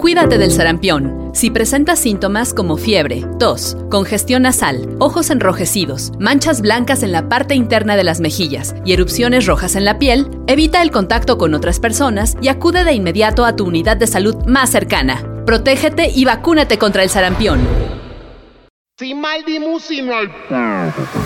Cuídate del sarampión. Si presentas síntomas como fiebre, tos, congestión nasal, ojos enrojecidos, manchas blancas en la parte interna de las mejillas y erupciones rojas en la piel, evita el contacto con otras personas y acude de inmediato a tu unidad de salud más cercana. Protégete y vacúnate contra el sarampión.